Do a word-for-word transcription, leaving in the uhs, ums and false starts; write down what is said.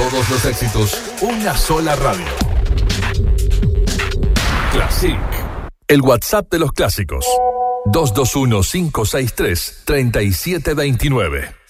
Todos los éxitos, una sola radio. Classic. El WhatsApp de los clásicos. dos dos uno, cinco seis tres, tres siete dos nueve.